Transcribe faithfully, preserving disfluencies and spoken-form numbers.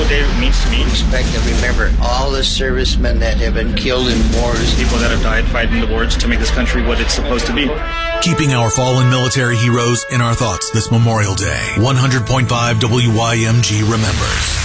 Day means to me. Respect and remember all the servicemen that have been killed in wars. People that have died fighting the wars to make this country what it's supposed to be. Keeping our fallen military heroes in our thoughts this Memorial Day. one hundred point five W Y M G remembers.